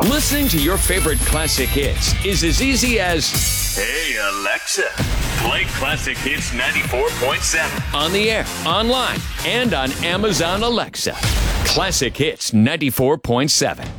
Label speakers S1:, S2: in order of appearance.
S1: Listening to your favorite classic hits is as easy as,
S2: "Hey, Alexa, play Classic Hits 94.7.
S1: on the air, online, and on Amazon Alexa. Classic Hits 94.7.